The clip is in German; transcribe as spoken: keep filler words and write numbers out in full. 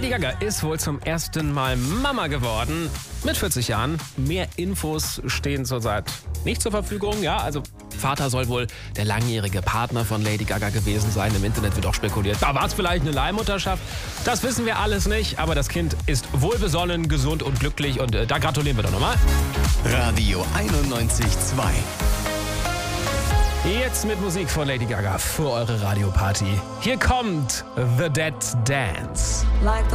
Lady Gaga ist wohl zum ersten Mal Mama geworden. Mit vierzig Jahren. Mehr Infos stehen zurzeit nicht zur Verfügung. Ja, also Vater soll wohl der langjährige Partner von Lady Gaga gewesen sein. Im Internet wird auch spekuliert, da war es vielleicht eine Leihmutterschaft. Das wissen wir alles nicht, aber das Kind ist wohlbesonnen, gesund und glücklich und äh, da gratulieren wir doch nochmal. Radio einundneunzig Komma zwei. Jetzt mit Musik von Lady Gaga für eure Radioparty. Hier kommt The Dead Dance. Like